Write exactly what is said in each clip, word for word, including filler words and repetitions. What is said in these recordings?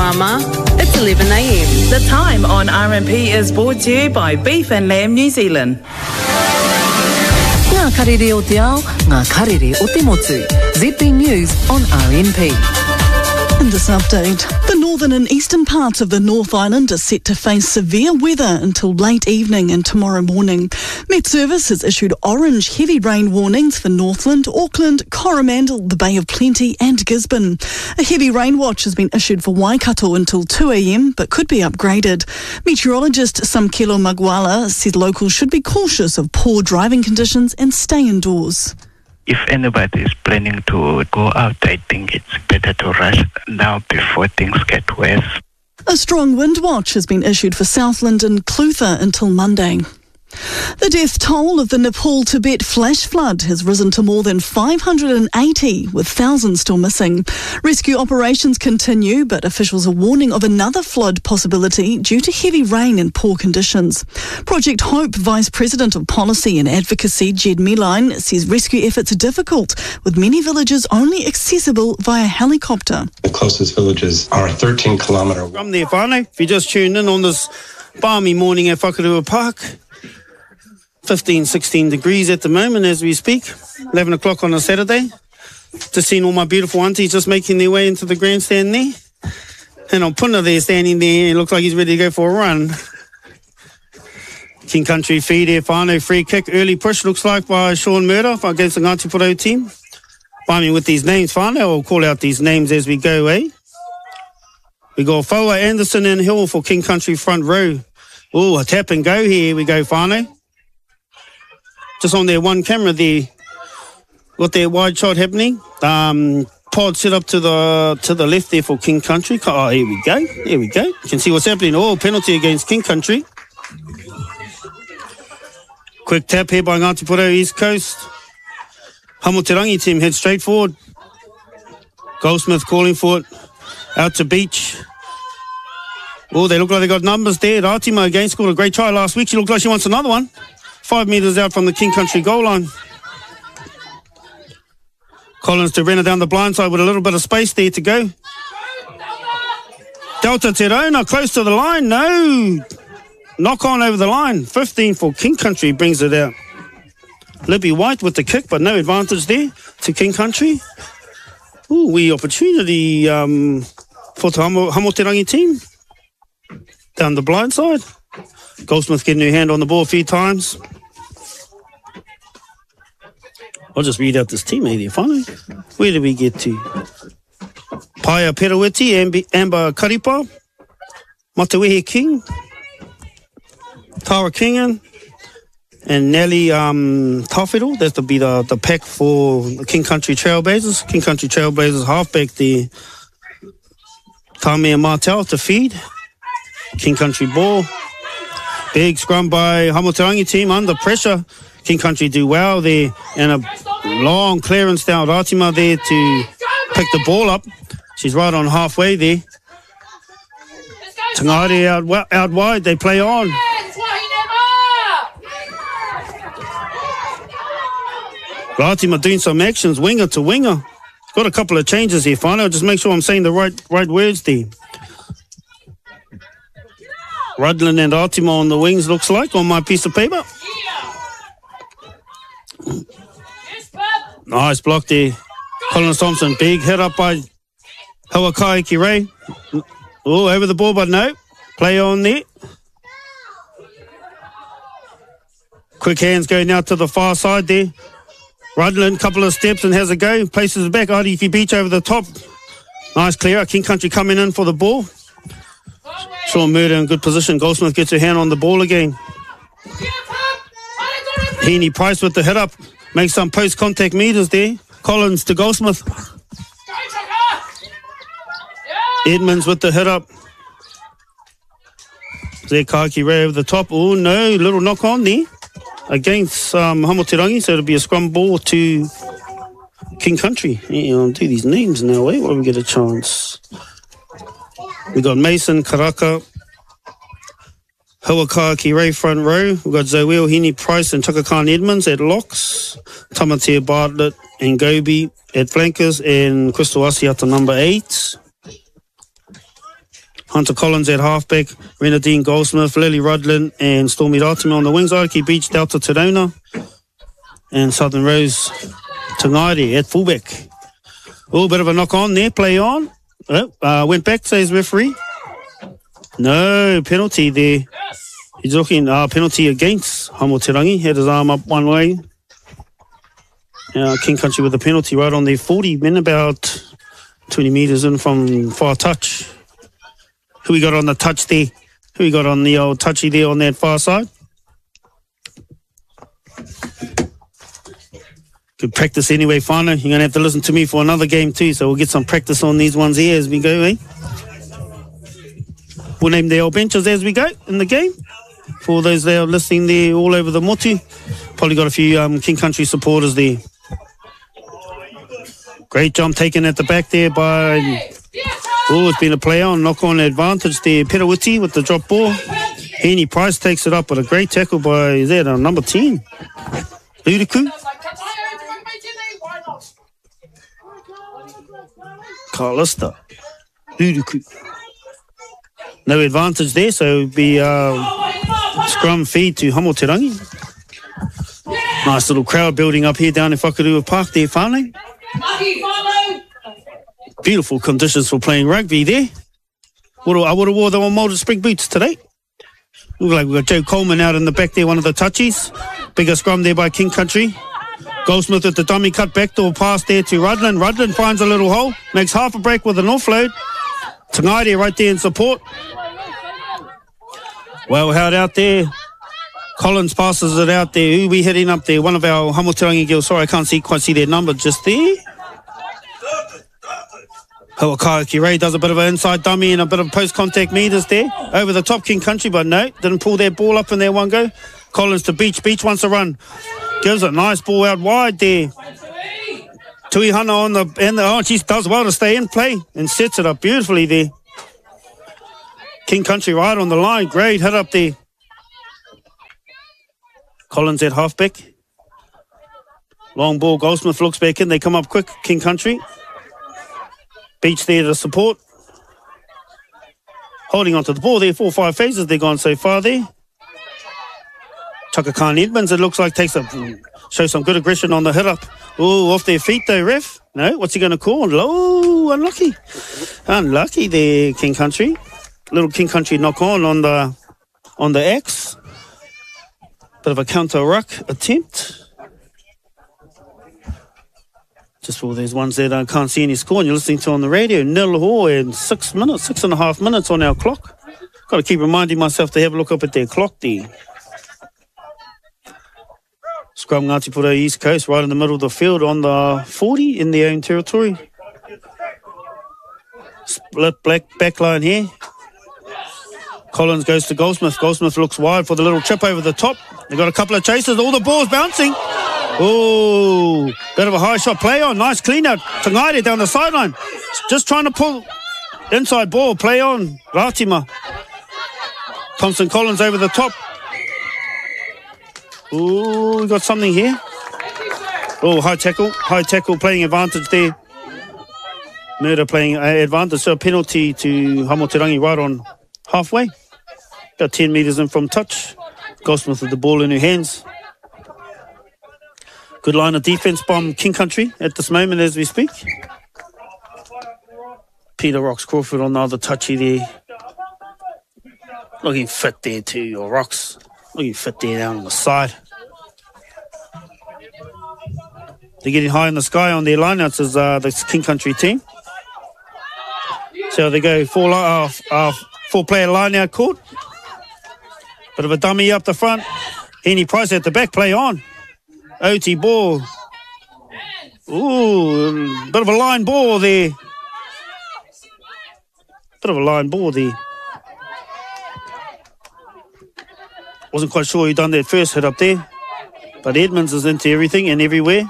Mama. It's eleven a m. The time on R M P is brought to you by Beef and Lamb New Zealand. Ngā karere o te ao, ngā karere o te motu. Z B News on R M P. In this update, the northern and eastern parts of the North Island are set to face severe weather until late evening and tomorrow morning. Met Service has issued orange heavy rain warnings for Northland, Auckland, Coromandel, the Bay of Plenty and Gisborne. A heavy rain watch has been issued for Waikato until two a m but could be upgraded. Meteorologist Samkelo Magwala said locals should be cautious of poor driving conditions and stay indoors. If anybody is planning to go out, I think it's better to rush now before things get worse. A strong wind watch has been issued for Southland and Clutha until Monday. The death toll of the Nepal-Tibet flash flood has risen to more than five hundred eighty, with thousands still missing. Rescue operations continue, but officials are warning of another flood possibility due to heavy rain and poor conditions. Project Hope Vice President of Policy and Advocacy, Jed Meline, says rescue efforts are difficult, with many villages only accessible via helicopter. The closest villages are thirteen kilometre. I'm there, whānau. If you just tuned in on this balmy morning at Whakarua Park, fifteen, sixteen degrees at the moment as we speak, eleven o'clock on a Saturday. Just seeing all my beautiful aunties just making their way into the grandstand there. And on Puna there, standing there, he looks like he's ready to go for a run. King Country feed there, whānau, free kick, early push looks like by Sean Murdoch against the Ngāti Porou team. By me with these names, whānau, I'll call out these names as we go, eh? We got Foa, Anderson and Hill for King Country front row. Oh, a tap and go here we go, whānau. Just on their one camera there, got their wide shot happening. Um, pod set up to the to the left there for King Country. Oh, here we go. Here we go. You can see what's happening. Oh, penalty against King Country. Quick tap here by Ngāti Porou East Coast. Hamoterangi team head straight forward. Goldsmith calling for it. Out to Beach. Oh, they look like they got numbers there. Ratima again scored a great try last week. She looked like she wants another one. Five metres out from the King Country goal line. Collins to Renner down the blind side with a little bit of space there to go. Delta Te Rona close to the line. No. Knock on over the line. fifteen for King Country brings it out. Libby White with the kick, but no advantage there to King Country. Ooh, wee opportunity um, for the Hamo, Hamoterangi team. Down the blind side. Goldsmith getting her hand on the ball a few times. I'll just read out this team here, finally. Where did we get to? Paia Perawiti, Ambi, Amber Karipa, Matawehe King, Tara Kingan, and Nelly um, Tawhiro. That's to be the, the pack for the King Country Trailblazers. King Country Trailblazers halfback there. Tamea Martel to feed. King Country ball. Big scrum by Hamoterangi team under pressure. King Country do well there. And a long clearance down. Ratima there to pick the ball up. She's right on halfway there. Tangari out, out wide. They play on. Ratima doing some actions. Winger to winger. Got a couple of changes here, whānau. Just make sure I'm saying the right right words there. Rudland and Ratima on the wings, looks like, on my piece of paper. Nice block there. Collins Thompson, big hit up by Hawakai Kirei. Oh, over the ball, but no. Play on there. Quick hands going out to the far side there. Rudland, couple of steps and has a go. Places it back. Ariki Beach over the top. Nice clear. King Country coming in for the ball. Sean Murder in good position. Goldsmith gets her hand on the ball again. Heaney Price with the hit up. Makes some post-contact meters there. Collins to Goldsmith. Edmonds with the hit up. Zekaki Ray over the top. Oh, no. Little knock on there. Against um, Hamoterangi. So it'll be a scrum ball to King Country. Yeah, I'll do these names now, eh? While we get a chance. We got Mason, Karaka, Hawakaki Ray front row. We've got Zoel, Heaney Price and Chakakan Edmonds at locks. Tamatea Bartlett and Gobi at flankers. And Crystal Asiata number eight. Hunter Collins at halfback, Renadine Goldsmith, Lily Rudlin and Stormy Ratimi on the wings. Aiki Beach, Delta Tadona and Southern Rose Tangaire at fullback. Oh, bit of a knock on there, play on. Oh, uh, went back, says referee. No, penalty there. He's looking, uh, penalty against Hamoterangi. Had his arm up one way. Uh, King Country with a penalty right on their forty men, about twenty metres in from far touch. Who we got on the touch there? Who we got on the old touchy there on that far side? Good practice anyway, Whānau. You're going to have to listen to me for another game too, so we'll get some practice on these ones here as we go, eh? We'll name the old benches as we go in the game. For those that are listening there all over the motu, probably got a few um, King Country supporters there. Great jump taken at the back there by... Oh, it's been a play on, knock on advantage there. Perawiti with the drop ball. Henny Price takes it up, but a great tackle by, is that uh, number ten? Ludiku. Carlista. Ludiku. No advantage there, so it'll be uh, scrum feed to Hamoterangi. Nice little crowd building up here down in Whakarua Park there, Whānau. Beautiful conditions for playing rugby there. I would have wore the moulded spring boots today. Look like we've got Joe Coleman out in the back there, one of the touchies. Bigger scrum there by King Country. Goldsmith with the dummy cut backdoor pass there to Rudlin. Rudlin finds a little hole, makes half a break with an offload. Tangaire right there in support. Well held out there. Collins passes it out there. Who we heading up there? One of our Hamoterangi girls. Sorry, I can't see quite see their number just there. Hawakaiki Ray does a bit of an inside dummy and a bit of post-contact meters there. Over the top, King Country, but no, didn't pull their ball up in there one go. Collins to Beach. Beach wants to run. Gives a nice ball out wide there. Tuihana on the, and the, oh, she does well to stay in play and sets it up beautifully there. King Country right on the line. Great hit up there. Collins at halfback. Long ball. Goldsmith looks back in. They come up quick. King Country. Beach there to support. Holding onto the ball there. Four or five phases they've gone so far there. Chaka Khan Edmonds, it looks like, takes a shows some good aggression on the hit up. Oh, off their feet though, ref. No, what's he going to call? Oh, unlucky. Unlucky there, King Country. Little King Country knock on on the on the X. Bit of a counter ruck attempt. Just for those ones that uh, can't see any score and you're listening to on the radio, nil all in six minutes, six and a half minutes on our clock. Got to keep reminding myself to have a look up at their clock there. Scrum Ngāti Porou East Coast, right in the middle of the field on the forty in their own territory. Split black back line here. Collins goes to Goldsmith. Goldsmith looks wide for the little chip over the top. They've got a couple of chasers. All the balls bouncing. Oh, bit of a high shot play on. Nice clean out. Tangaire down the sideline. Just trying to pull inside ball. Play on. Ratima. Thompson Collins over the top. Oh, we got something here. Oh, high tackle. High tackle playing advantage there. Murder playing uh, advantage. So a penalty to Hamoterangi right on halfway. About ten metres in from touch. Goldsmith with the ball in her hands. Good line of defence by King Country at this moment as we speak. Peter Rocks Crawford on the other touchy there. Looking fit there too, or Rocks. Looking fit there down on the side. They're getting high in the sky on their lineouts as uh, the King Country team. So they go four, uh, uh, four player lineout court. Bit of a dummy up the front. Henny Price at the back, play on. O T ball. Ooh, bit of a line ball there. Bit of a line ball there. Wasn't quite sure who done that first hit up there. But Edmonds is into everything and everywhere.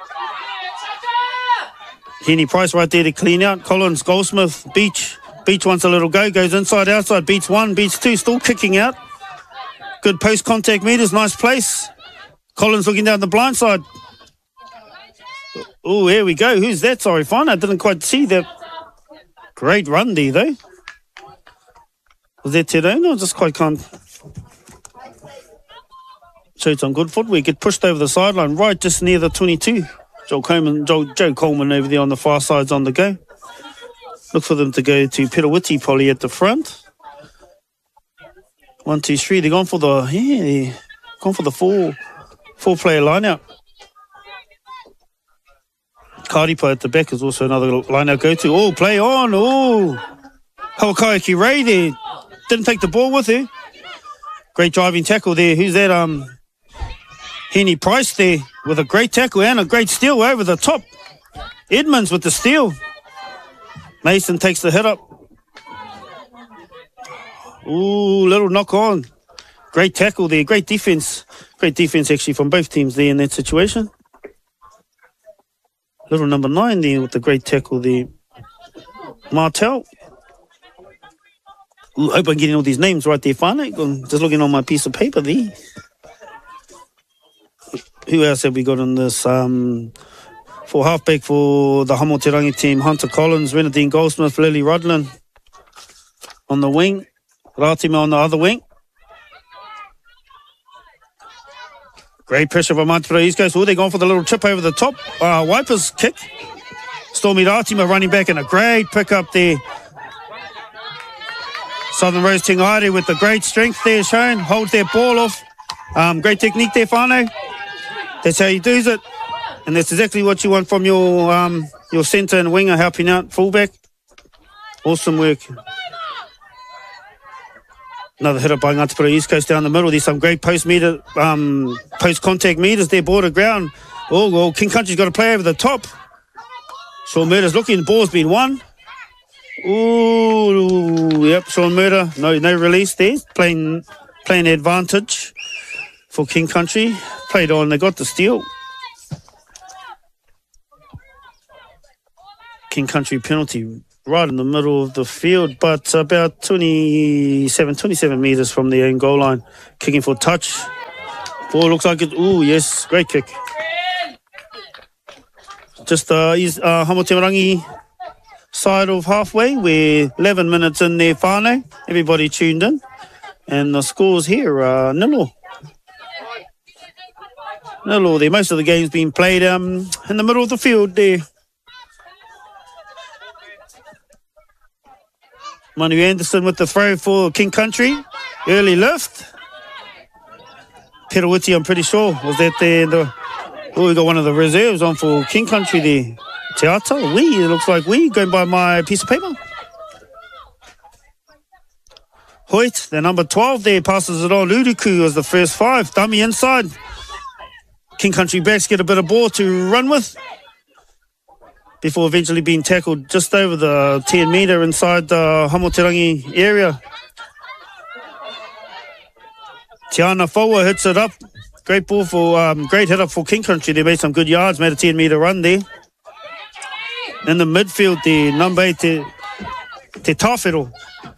Henny Price right there to clean out. Collins, Goldsmith, Beach. Beach wants a little go. Goes inside, outside. Beats one, beats two. Still kicking out. Good post-contact meters. Nice place. Collins looking down the blind side. Oh, here we go. Who's that? Sorry, fine. I didn't quite see that. Great run there, though. Was that Te Reo? No, just quite can't. Showed some good footwork. Get pushed over the sideline, right just near the twenty-two. Joe Coleman, Joe, Joe Coleman over there on the far side's on the go. Look for them to go to Perawiti, Polly at the front. One, two, three. They're gone for the yeah, they're gone for the four, four player lineout. Karipa at the back is also another lineout go to. Oh, play on. Oh, Hawakaiki Ray there. Didn't take the ball with her. Great driving tackle there. Who's that? Um, Henny Price there with a great tackle and a great steal over the top. Edmonds with the steal. Mason takes the hit up. Ooh, little knock on. Great tackle there. Great defense. Great defense actually from both teams there in that situation. Little number nine there with the great tackle there. Martel. Ooh, hope I'm getting all these names right there, finally. Just looking on my piece of paper there. Who else have we got on this? Um, for halfback for the Hamoterangi team, Hunter Collins, Renadine Goldsmith, Lily Rodlin on the wing. Ratima on the other wing. Great pressure from Mount East Coast. Oh, they're going for the little chip over the top. Uh, Wipers kick. Stormy Ratima running back and a great pick up there. Southern Rose Tingari with the great strength there shown. Holds their ball off. Um, great technique there, Whānau. That's how you do it. And that's exactly what you want from your um, your centre and winger helping out fullback. Awesome work. Another hit up by Ngatapura East Coast down the middle. There's some great post meter, um, post contact meters there, border ground. Oh, well, King Country's got to play over the top. Sean Murder's looking, the ball's been won. Ooh, yep, Sean Murder, no, no release there. Playing, playing advantage for King Country. Played on, they got the steal. King Country penalty right in the middle of the field, but about twenty-seven, twenty-seven metres from the own goal line. Kicking for touch. Ball looks like it. Ooh, yes, great kick. Just uh, is uh, Hamoterangi side of halfway. We're eleven minutes in there, Whānau. Everybody tuned in. And the scores here are nil. Nil there. Most of the game's been played um, in the middle of the field there. Manu Anderson with the throw for King Country. Early lift. Perawiti, I'm pretty sure. Was that there? The, oh, we got one of the reserves on for King Country there. Te Ata, we, it looks like we, going by my piece of paper. Hoyt, the number twelve there, passes it on. Uruku was the first five. Dummy inside. King Country backs get a bit of ball to run with, before eventually being tackled just over the ten metre inside the Hamoterangi area. Tiana Fowa hits it up. Great ball for, um, great hit up for King Country. They made some good yards, made a ten metre run there. In the midfield, the number eight, Te, Te Tawhero.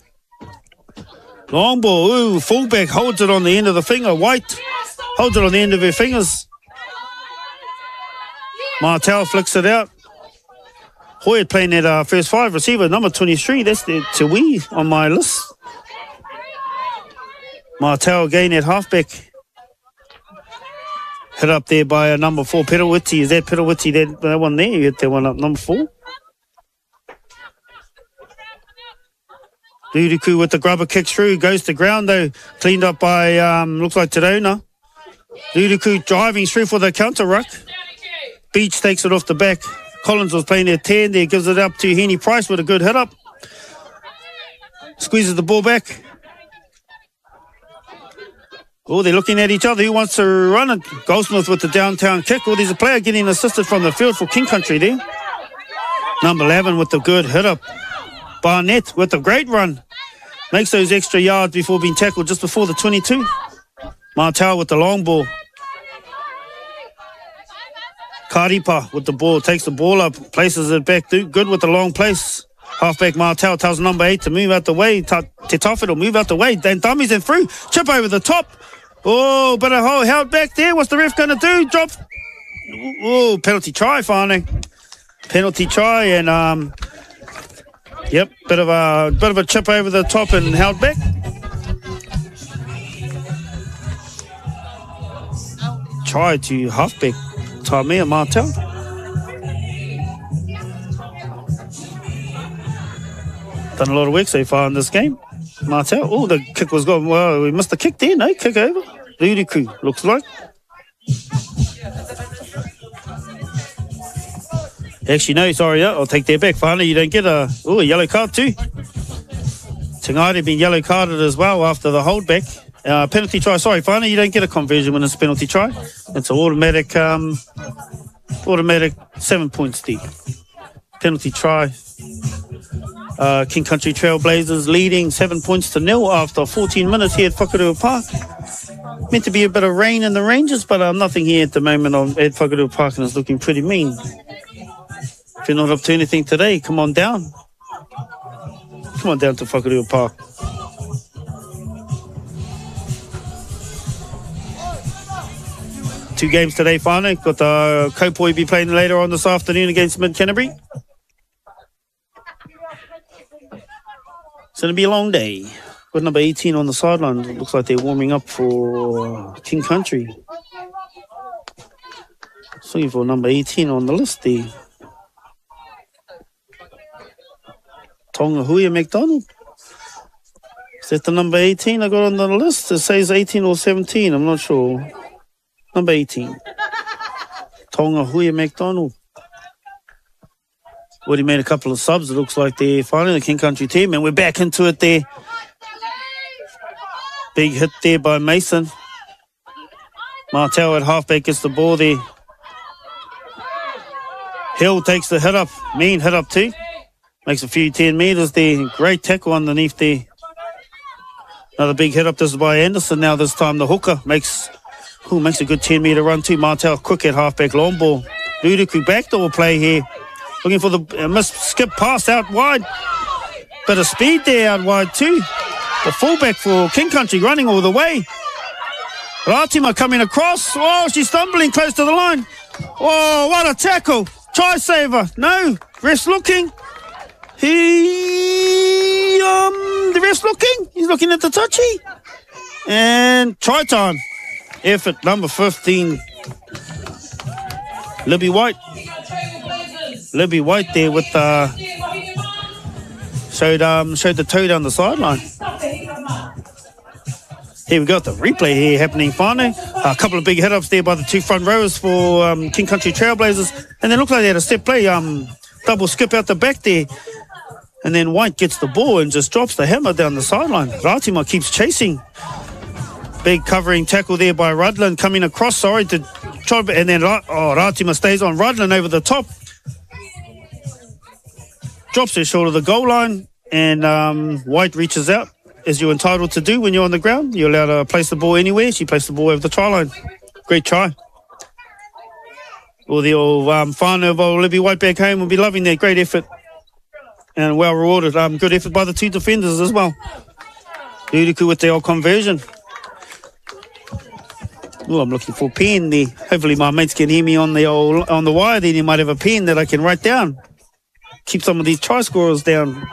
Long ball, ooh, fullback holds it on the end of the finger. White holds it on the end of her fingers. Martel flicks it out. Hoyt playing that uh, first five receiver, number twenty-three. That's the Te Wee on my list. Martel again at halfback. Hit up there by uh, number four, Perawiti. Is that Perawiti, that, that one there? You hit that one up, number four. Luduku with the grubber kick through. Goes to ground though. Cleaned up by, um, looks like Tadona. Luduku driving through for the counter ruck. Beach takes it off the back. Collins was playing their ten there, gives it up to Henny Price with a good hit up. Squeezes the ball back. Oh, they're looking at each other. Who wants to run it? Goldsmith with the downtown kick. Oh, there's a player getting assisted from the field for King Country there. Number eleven with the good hit up. Barnett with a great run. Makes those extra yards before being tackled just before the twenty-two. Martel with the long ball. Karipa with the ball, takes the ball up, places it back, good with the long place. Halfback Martel tells number eight to move out the way. Te Tawhero will move out the way. Then dummies in through, chip over the top. Oh, but a hole held back there. What's the ref going to do? Drop. Oh, penalty try, Whānau. Penalty try, and um, yep, bit of a bit of a chip over the top and held back. try to halfback Taimea Martel. Done a lot of work so far in this game. Martel. Oh, the kick was gone. Well, we missed the kick there. No, kick over. Ludiku, looks like. Actually, no, sorry. I'll take that back. Finally, you don't get a, ooh, a yellow card too. Tangaire been yellow carded as well after the holdback. Uh, penalty try. Sorry, finally, you don't get a conversion when it's a penalty try. It's an automatic, um, automatic seven points there. Penalty try. Uh, King Country Trailblazers leading seven points to nil after fourteen minutes here at Whakarua Park. Meant to be a bit of rain in the Rangers, but um, nothing here at the moment on, at Whakarua Park, and it's looking pretty mean. If you're not up to anything today, come on down. Come on down to Whakarua Park. Two games today, finally. Got the Kaupoi be playing later on this afternoon against Mid Canterbury. It's going to be a long day. Got number eighteen on the sideline. It looks like they're warming up for King Country. Just looking for number eighteen on the list there. Tonga Huia McDonald. Is that the number eighteen I got on the list? It says eighteen or seventeen. I'm not sure. Number eighteen. Tonga Huia McDonald. Already made a couple of subs, it looks like they're finally the King Country team, and we're back into it there. Big hit there by Mason. Martel at halfback gets the ball there. Hill takes the hit up. Mean hit up too. Makes a few ten metres there. Great tackle underneath there. Another big hit up. This is by Anderson now. This time the hooker makes, ooh, makes a good ten metre run too. Martel quick at halfback, long ball. Ludiku backdoor play here. Looking for the uh, missed skip pass out wide. Bit of speed there out wide too. The fullback for King Country running all the way. Ratima coming across. Oh, she's stumbling close to the line. Oh, what a tackle. Try saver. No. Ref's looking. He, um, the ref's looking. He's looking at the touchy. And try time. Effort number fifteen. Libby White. Libby White there with uh showed um showed the toe down the sideline. Here we got the replay here happening finally. A couple of big hit ups there by the two front rowers for um, King Country Trailblazers, and they look like they had a step play, um double skip out the back there, and then White gets the ball and just drops the hammer down the sideline. Ratima keeps chasing. Big covering tackle there by Rudlin coming across. Sorry to try, and then oh Ratima stays on Rudlin over the top. Drops it short of the goal line, and um, White reaches out, as you're entitled to do when you're on the ground. You're allowed to place the ball anywhere. She placed the ball over the try line. Great try. Well, the old um, whānau of old Libby White back home will be loving that. Great effort and well rewarded. Um, good effort by the two defenders as well. Ludiku with the old conversion. Oh, I'm looking for a pen there. Hopefully my mates can hear me on the old, on the wire. Then you might have a pen that I can write down. Keep some of these try scorers down.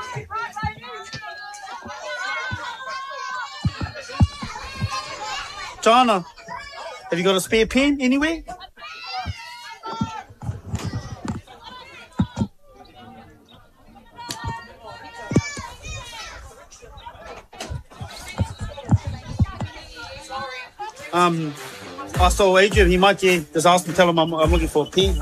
Jana, have you got a spare pen anywhere? Um, I saw Adrian. He might yeah, just ask him, tell him I'm, I'm looking for a pen.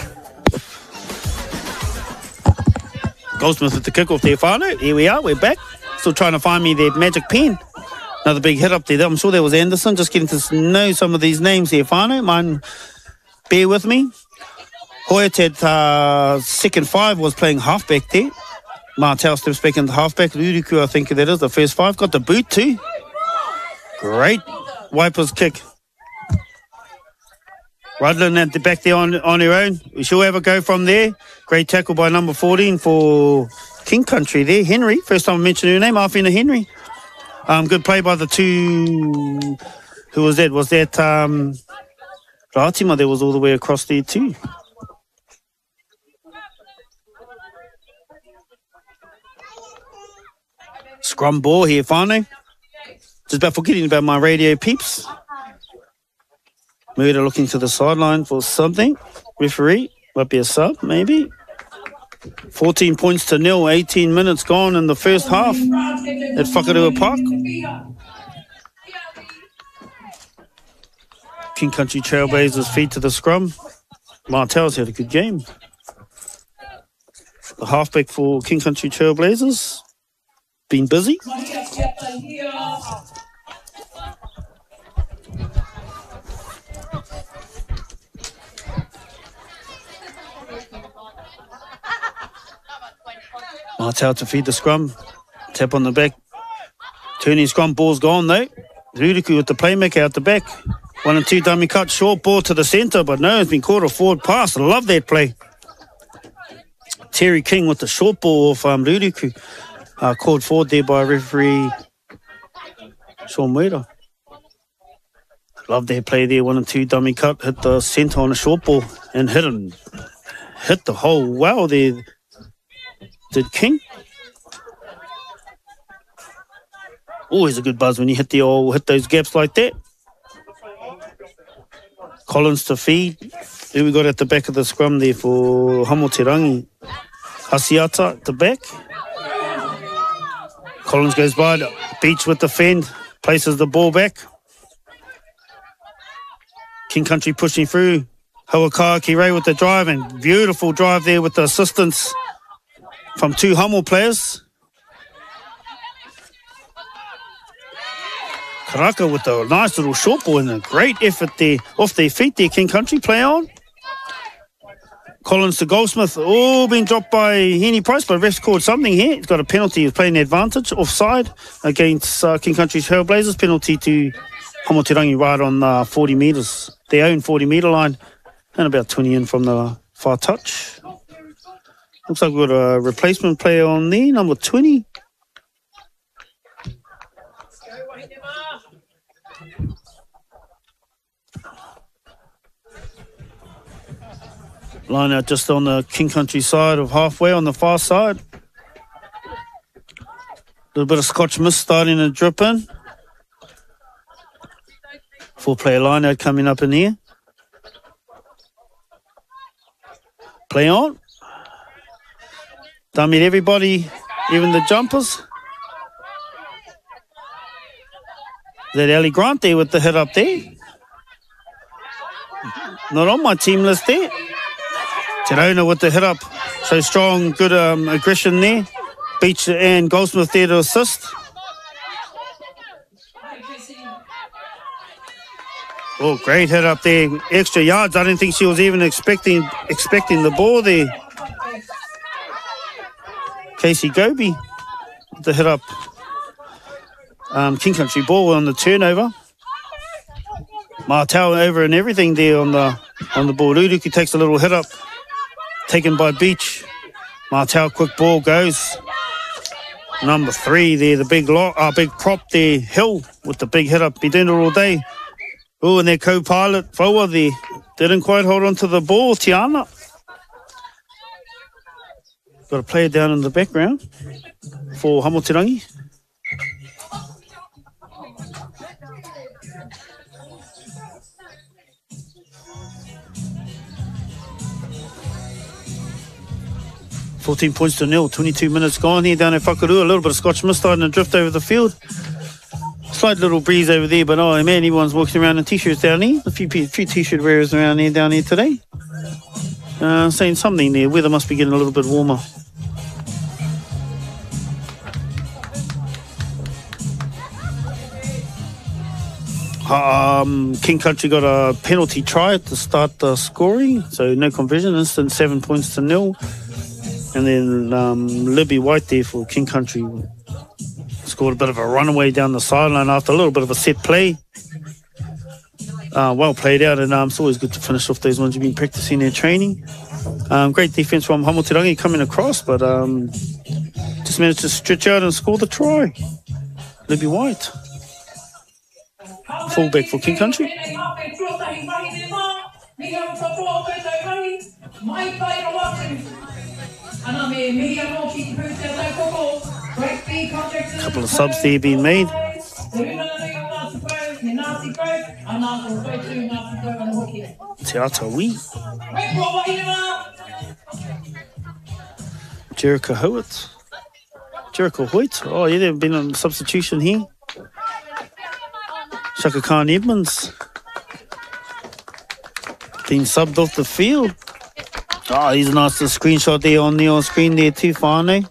Goldsmith with the kickoff there, whānau. Here we are, we're back. Still trying to find me their magic pen. Another big hit up there. I'm sure there was Anderson. Just getting to know some of these names here, whānau. Mine, bear with me. Hoyat uh, second five was playing halfback there. Martel steps back into halfback. Ludiku, I think that is the first five. Got the boot too. Great wipers kick. Rudlin at the back there on, on her own. We shall have a go from there. Great tackle by number fourteen for King Country there. Henry, first time I mentioned her name, Arfina Henry. Um, good play by the two. Who was that? Was that um, Ratima? That was all the way across there too. Scrum ball here, whānau. Just about forgetting about my radio peeps. Murder looking to the sideline for something. Referee, might be a sub, maybe. fourteen points to nil, eighteen minutes gone in the first half at Whakarua Park. King Country Trailblazers feed to the scrum. Martel's had a good game. The halfback for King Country Trailblazers, been busy. Martel to feed the scrum. Tap on the back. Turning scrum, ball's gone though. Ruruku with the playmaker out the back. One and two dummy cut, short ball to the centre, but no, it's been caught a forward pass. I love that play. Terry King with the short ball off um, Ruruku. Uh, called forward there by referee Sean Muira. Love that play there. One and two dummy cut, hit the centre on a short ball and hit him. Hit the hole well there. Did King. Always a good buzz when you hit the old, hit those gaps like that. Collins to feed. Who we got at the back of the scrum there for Hamoterangi? Hasiata at the back. Collins goes by, Beach with the fend, places the ball back. King Country pushing through. Hawakawa Kirei with the drive, and beautiful drive there with the assistance from two Hummel players. Karaka with a nice little short ball and a great effort there off their feet there. King Country play on. Collins to Goldsmith. Oh, been dropped by Henny Price, but ref's called something here. He's got a penalty. He's playing advantage offside against uh, King Country's Trailblazers. Penalty to Hamoterangi right on uh, forty metres. Their own forty metre line and about twenty in from the far touch. Looks like we've got a replacement player on there, number twenty. Line out just on the King Country side of halfway on the far side. A little bit of Scotch mist starting to drip in. Four player line out coming up in here. Play on. Dummied everybody, even the jumpers. That Ali Grant there with the hit up there. Not on my team list there. Te Rona with the hit up. So strong, good um, aggression there. Beach and Goldsmith there to assist. Oh, great hit up there. Extra yards. I didn't think she was even expecting expecting the ball there. Casey Goby with the hit up. Um, King Country ball on the turnover. Martel over and everything there on the on the ball. Ruruku takes a little hit up. Taken by Beach. Martel, quick ball goes. Number three there, the big lock, uh, big prop there, Hill with the big hit up. Been doing it all day. Oh, and their co-pilot, Foa there, didn't quite hold on to the ball, Tiana. Got a player down in the background for Hamoterangi. fourteen points to nil, twenty-two minutes gone here down at Whakarua. A little bit of Scotch mist starting to drift over the field. Slight little breeze over there, but oh man, everyone's walking around in t-shirts down here. A few, few t-shirt wearers around here down here today. Uh, saying something there. Weather must be getting a little bit warmer. Um, King Country got a penalty try to start the scoring, so no conversion. Instant seven points to nil. And then um, Libby White there for King Country scored a bit of a runaway down the sideline after a little bit of a set play. Uh, well played out, and um, it's always good to finish off those ones you've been practicing their training. Um, great defense from Hamoterangi coming across, but um, just managed to stretch out and score the try. Libby White. Fullback for King Country. Couple of subs there being made. Te Atawi. Jericho Howitt. Jericho Hoyt. Oh, yeah, they've been on substitution here. Shaka Khan Edmonds. Being subbed off the field. Oh, he's a nice little screenshot there on the on screen there too, Fane.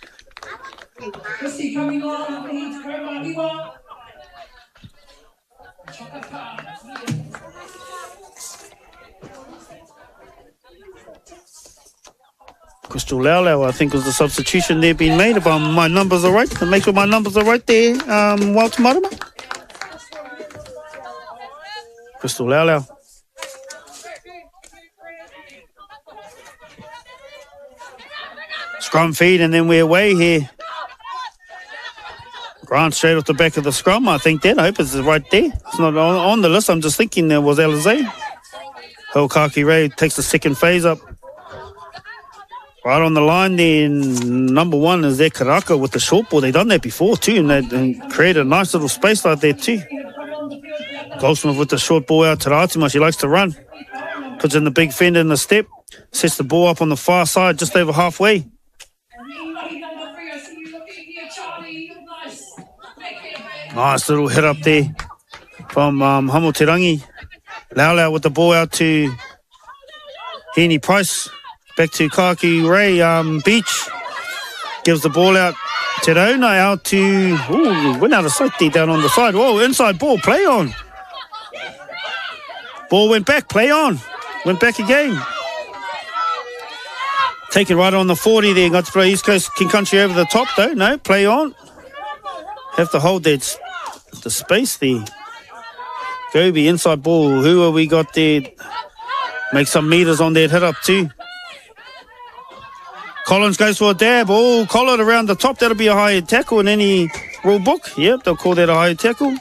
Crystal Laulau, I think, was the substitution there being made. If um, my numbers are right, make sure my numbers are right there, um, Walter Marama. Crystal Laulau. Scrum feed, and then we're away here. Grant straight off the back of the scrum, I think that. I hope it's right there. It's not on, on the list. I'm just thinking there was Alizé. Hokaki Ray takes the second phase up. Right on the line there, number one is there Karaka with the short ball. They've done that before too, and they and created a nice little space like that too. Goldsmith with the short ball out to Ratima. She likes to run. Puts in the big fender in the step. Sets the ball up on the far side, just over halfway. Nice little hit up there from um, Hamoterangi. Laulau with the ball out to Heaney Price. Back to Kaki Ray um, Beach. Gives the ball out. Te Rauna out to... Ooh, went out of sight there down on the side. Whoa, inside ball. Play on. Ball went back. Play on. Went back again. Taken right on the forty there. Got to play East Coast King Country over the top though. No, play on. Have to hold that the space there. Gobi, inside ball. Who have we got there? Make some meters on that hit up too. Collins goes for a dab. Oh, collar around the top. That'll be a high tackle in any rule book. Yep, they'll call that a high tackle.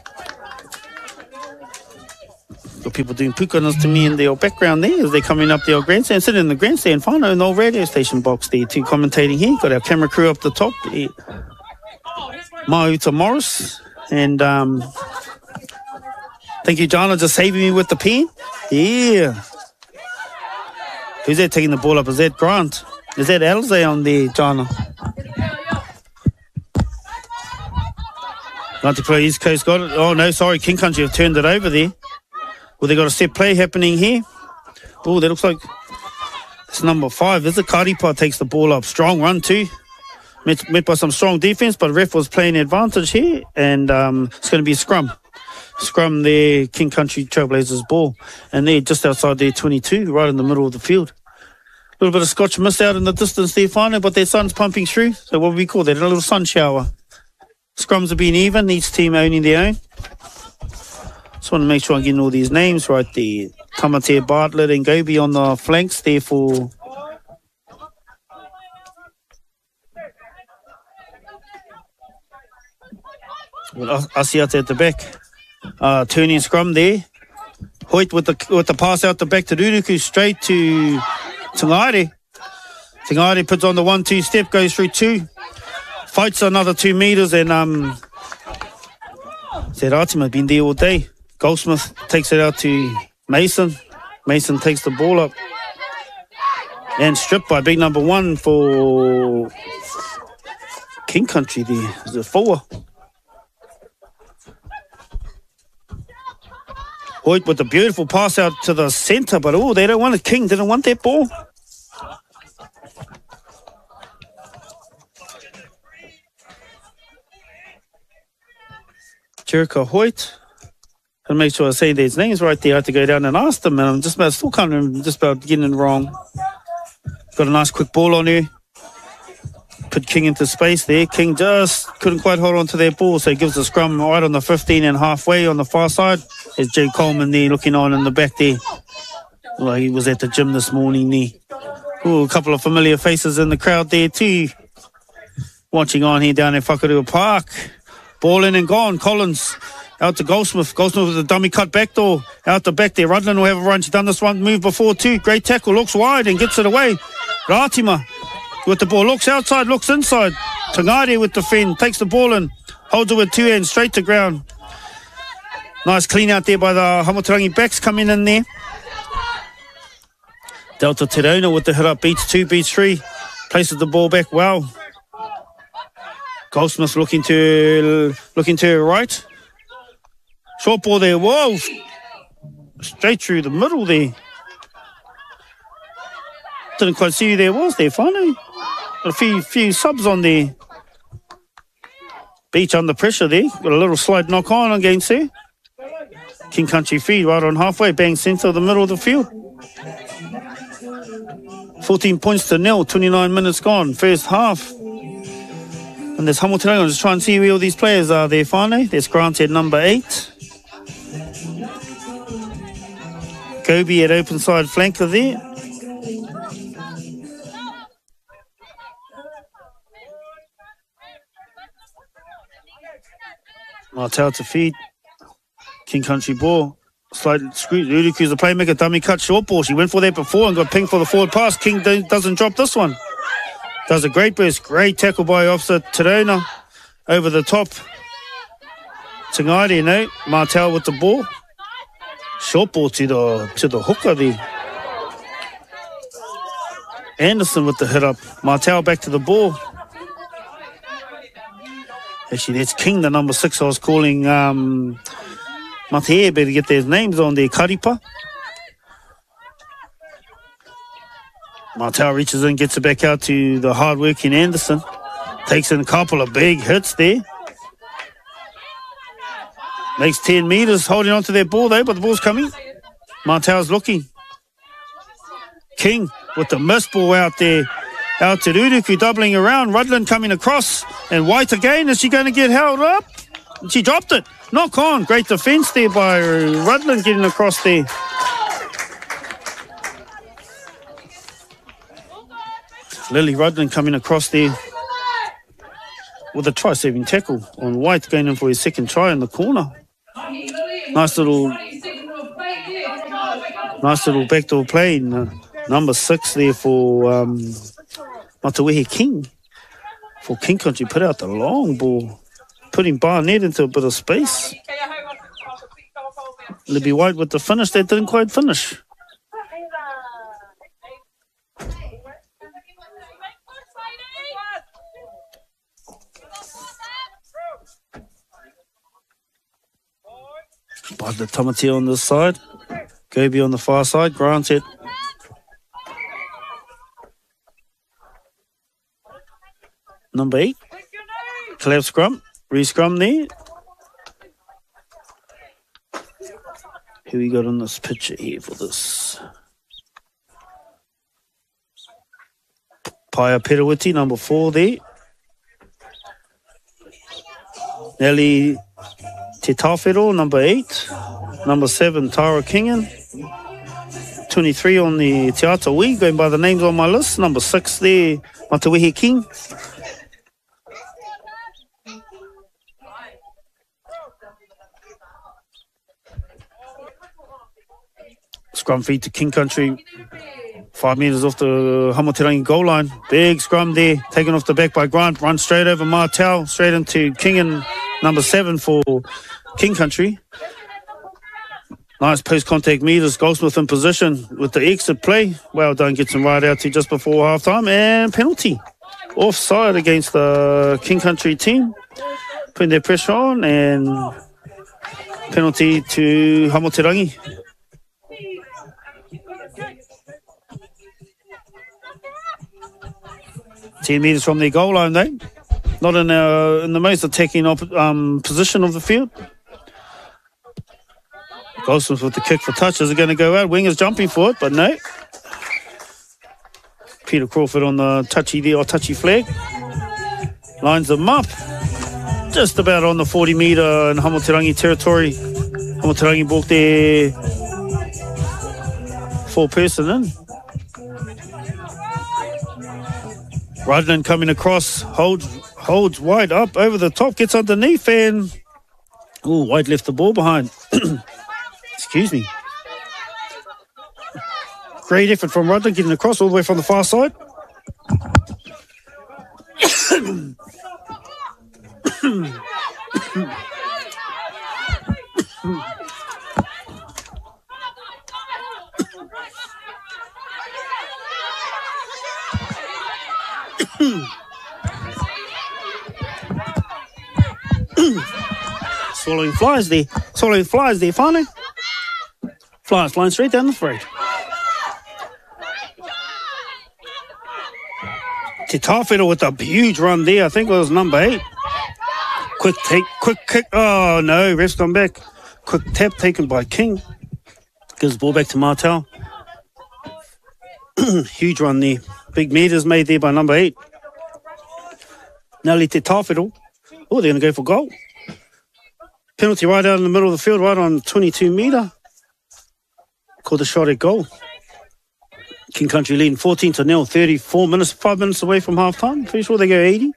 Got people doing pukanas to me in the old background there as they're coming up the old grandstand. Sitting in the grandstand, Whānau, in the old radio station box there too, commentating here. Got our camera crew up the top. Yeah. Mauta Morris. And um, thank you, Jana, just saving me with the pen. Yeah. Who's that taking the ball up? Is that Grant? Is that Elze on there, Jana? Not to play East Coast got it. Oh, no, sorry. King Country have turned it over there. Well, they got a set play happening here. Oh, that looks like it's number five. Is it Karipa takes the ball up. Strong run too. Met, met by some strong defense, but ref was playing advantage here. And um, it's going to be a scrum. Scrum there, King Country Trailblazers ball. And they're just outside their twenty-two, right in the middle of the field. A little bit of scotch mist out in the distance there, finally, but their sun's pumping through. So what do we call that? A little sun shower. Scrums have been even, each team owning their own. Just want to make sure I'm getting all these names right there. Tamatea, Bartlett and Gobi on the flanks there for... Asiata at the back. Uh, turning scrum there. Hoyt with the with the pass out the back to Ruruku, straight to Tangaire. Tangaire puts on the one two step, goes through two. Fights another two metres and um, Zeratima been there all day. Goldsmith takes it out to Mason. Mason takes the ball up. And stripped by big number one for King Country there. Is it four? Hoyt with the beautiful pass out to the centre, but oh, they don't want it. King didn't want that ball. Jericho Hoyt. And make sure I say these names right there. I have to go down and ask them, and I'm just about still kind of just about getting it wrong. Got a nice quick ball on there. Put King into space there. King just couldn't quite hold on to their ball, so he gives the scrum right on the fifteen and halfway on the far side. There's Jay Coleman there looking on in the back there. Well, he was at the gym this morning there. Ooh, a couple of familiar faces in the crowd there too. Watching on here down at Whakarua Park. Ball in and gone. Collins out to Goldsmith. Goldsmith with a dummy cut back door. Out the back there. Rudlin will have a run. She's done this one move before too. Great tackle. Looks wide and gets it away. Ratima with the ball. Looks outside. Looks inside. Tangaire with the fend. Takes the ball in. Holds it with two hands. Straight to ground. Nice clean out there by the Hamoterangi backs coming in there. Delta Te Rona with the hit up, beats two, beats three. Places the ball back well. Goldsmith looking to looking to her right. Short ball there. Whoa! Straight through the middle there. Didn't quite see who there was there, finally. Got a few few subs on there. Beach under pressure there. Got a little slight knock on against there. King Country feed right on halfway. Bang centre of the middle of the field. fourteen points to nil. twenty-nine minutes gone. First half. And there's Hamoterangi. I'll just try and see where all these players are there, finally. There's Grant at number eight. Gobi at open side flanker there. Martel to feed. King Country ball. Slight screw. Uduku's the playmaker. Dummy cut short ball. She went for that before and got pinged for the forward pass. King doesn't drop this one. Does a great burst. Great tackle by Officer Te Rona. Over the top. Tangaire, you know. Martel with the ball. Short ball to the to the hooker there. Anderson with the hit up. Martel back to the ball. Actually, that's King, the number six I was calling. Um, Mate, better get their names on there. Karipa. Martel reaches in, gets it back out to the hard-working Anderson. Takes in a couple of big hits there. Makes ten metres, holding on to their ball though, but the ball's coming. Martel's looking. King with the missed ball out there. Out to Uduku, doubling around. Rudland coming across. And White again. Is she going to get held up? She dropped it. Knock on. Great defence there by Rudland getting across there. Lily Rudland coming across there with a try-saving tackle on White, going in for his second try in the corner. Nice little, nice little backdoor play. Uh, number six there for um, Matawehe King. For King Country, put out the long ball, putting Barnett into a bit of space. Libby White with the finish. That didn't quite finish. By the Tamati on this side. Gobi on the far side. Granted. Number eight. Collab scrum. Re-scrum there. Who we got on this picture here for this? Paia Perawiti, number four there. Nelly Te Tawhero, number eight. Number seven, Tara Kingan. twenty-three on the Te Atawi, going by the names on my list. Number six there, Matawehe King. Scrum feed to King Country. Five metres off the Hamoterangi goal line. Big scrum there. Taken off the back by Grant. Run straight over Martel. Straight into King and number seven for King Country. Nice post-contact metres. Goldsmith in position with the exit play. Well done. Gets him right out to just before half-time. And penalty. Offside against the King Country team. Putting their pressure on. And penalty to Hamoterangi. ten metres from their goal line, though. Not in, uh, in the most attacking op- um, position of the field. Goldsmith with the kick for touch. Is it going to go out? Wingers jumping for it, but no. Peter Crawford on the touchy there, or touchy flag. Lines them up. Just about on the forty metre in Hamoterangi territory. Hamoterangi walked there. Four person in. Rudland coming across, holds holds White up over the top, gets underneath, and oh, White left the ball behind. Excuse me. Great effort from Rudland, getting across all the way from the far side. Swallowing flies there. Swallowing flies there, whānau. Flies flying straight down the throat. Te Tawhito with a huge run there. I think it was number eight. Quick take, quick kick. Oh, no, ref's gone back. Quick tap taken by King. Gives the ball back to Martel. Huge run there. Big meters made there by number eight. Nelly Te Tawhito. Oh, they're going to go for goal. Penalty right out in the middle of the field, right on twenty-two metre. Called the shot at goal. King Country leading fourteen to nil, thirty-four minutes, five minutes away from half time. Pretty sure they go eighty.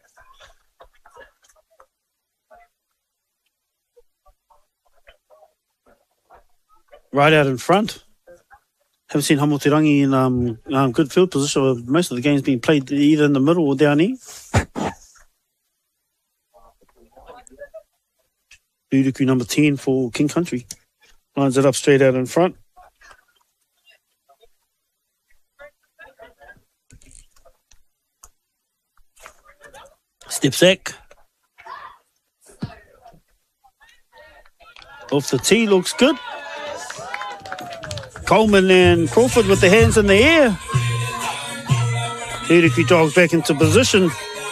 Right out in front. Haven't seen Hamoterangi in um, um, good field position. Most of the games being played either in the middle or down here. Luduku number ten for King Country. Lines it up straight out in front. Step sack. Off the tee, looks good. Coleman and Crawford with the hands in the air. Luduku jogs back into position.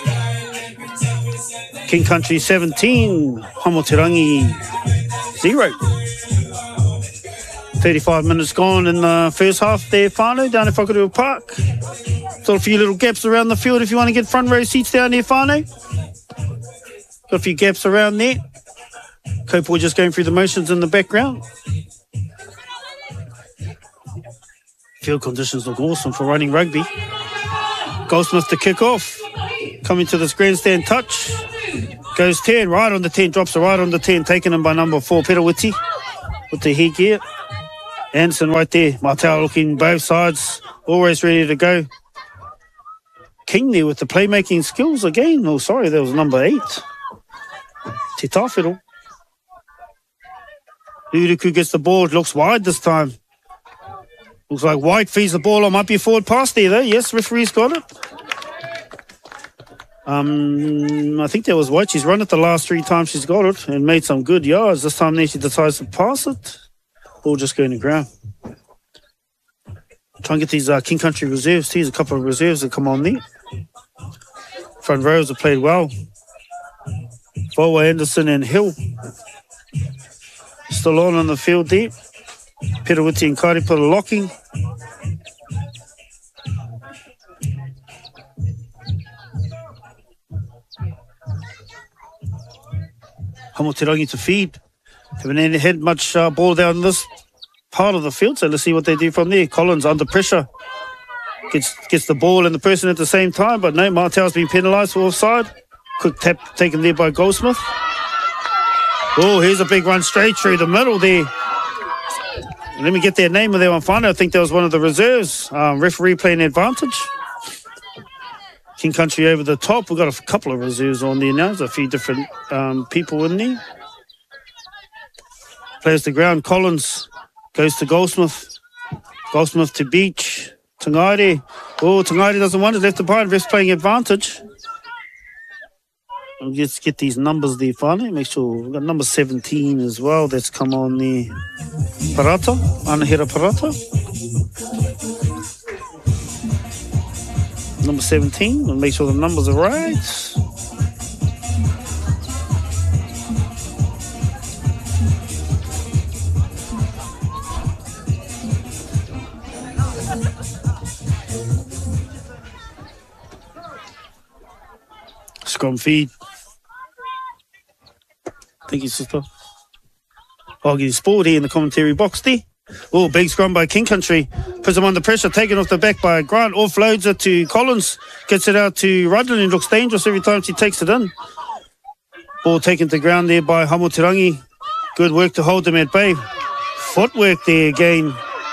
King Country seventeen, Hamoterangi zero. thirty-five minutes gone in the first half there, whānau, down at Whakatua Park. Got a few little gaps around the field if you want to get front row seats down there, whānau. Got a few gaps around there. Kopo just going through the motions in the background. Field conditions look awesome for running rugby. Goldsmith to kick off. Coming to this grandstand touch. Goes ten, right on the ten, drops it right on the ten, taken in by number four, Perawiti, with the headgear. Anderson right there. Martel looking both sides, always ready to go. King there with the playmaking skills again. Oh, sorry, that was number eight. Te Tawhito. Luduku gets the ball, looks wide this time. Looks like White feeds the ball on. Might be a forward pass there, though. Yes, referee's got it. Um, I think that was White. She's run it the last three times she's got it and made some good yards. This time there she decides to pass it. Ball just going to ground. Try and get these uh, King Country reserves. Here's a couple of reserves that come on there. Front rows have played well. Voa, Anderson and Hill. Still on on the field there. Perawiti and Kairipa are locking. Hamoterangi to feed. Haven't had much uh, ball down this part of the field, so let's see what they do from there. Collins under pressure. Gets gets the ball and the person at the same time, but no, Martel's been penalised for offside. Quick tap taken there by Goldsmith. Oh, here's a big run straight through the middle there. Let me get their name of their one final. I think that was one of the reserves. Um, referee playing advantage. King Country over the top. We've got a couple of reserves on there now. There's a few different um, people in there. Plays the ground. Collins goes to Goldsmith. Goldsmith to Beach. Tangaire. Oh, Tangaire doesn't want it. Left behind. Ref's playing advantage. Let's get these numbers there finally. Make sure we've got number seventeen as well. That's come on there. Parata. Anahira Parata. Number seventeen. We'll make sure the numbers are right. Scrum feed. Thank you, sister. I'll get his sport here in the commentary box there. Oh, big scrum by King Country. Puts him under pressure, taken off the back by Grant. Offloads it to Collins. Gets it out to Rudlin, and looks dangerous every time she takes it in. Ball taken to ground there by Hamoterangi. Good work to hold them at bay. Footwork there again.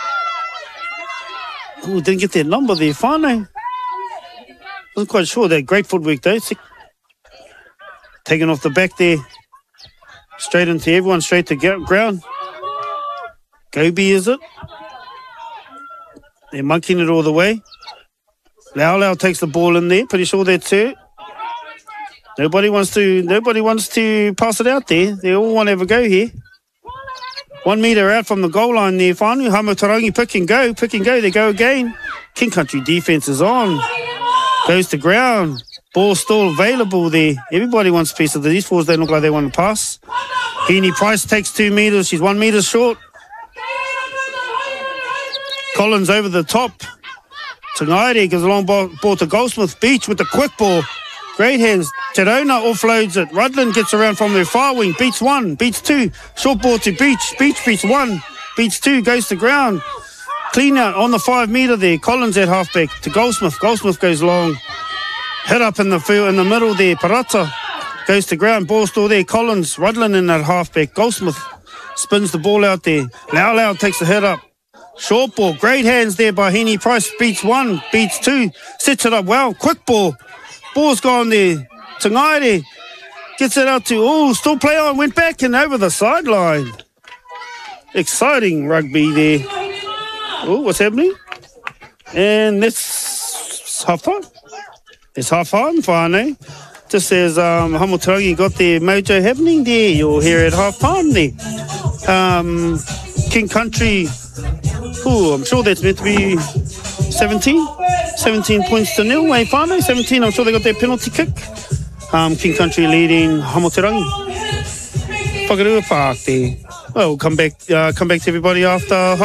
Oh, didn't get their number there, finally. Wasn't quite sure. That great footwork though. Taken off the back there. Straight into everyone, straight to ground. Gobi, is it? They're monkeying it all the way. Lau Lau takes the ball in there. Pretty sure that's her. Nobody wants to. Nobody wants to pass it out there. They all want to have a go here. One metre out from the goal line there. Finally, Hamotarangi pick and go, pick and go. They go again. King Country defence is on. Goes to ground. Ball still available there. Everybody wants a piece of these fours. They look like they want to pass. Heaney Price takes two metres. She's one metre short. Collins over the top. Tangaire gives a long ball, ball to Goldsmith. Beach with the quick ball. Great hands. Terona offloads it. Rudland gets around from their far wing. Beats one. Beats two. Short ball to Beach. Beach beats one. Beats two. Goes to ground. Clean out on the five metre there. Collins at halfback to Goldsmith. Goldsmith goes long. Hit up in the field in the middle there. Parata goes to ground. Ball still there. Collins. Rudland in that halfback. Goldsmith spins the ball out there. Lau Lau takes the hit up. Short ball. Great hands there by Heaney Price. Beats one. Beats two. Sets it up well. Quick ball. Ball's gone there. Tangaire gets it out to, oh, still play on. Went back and over the sideline. Exciting rugby there. Oh, what's happening? And that's half time. It's half time, whānau. Just as um, Hamotarangi got their mojo happening there, you'll hear it half time there. Um, King Country, oh, I'm sure that's meant to be seventeen. seventeen points to nil, eh, whānau? seventeen, I'm sure they got their penalty kick. Um, King Country leading Hamotarangi. Whakarua Park there. Well, we'll come back, uh, come back to everybody after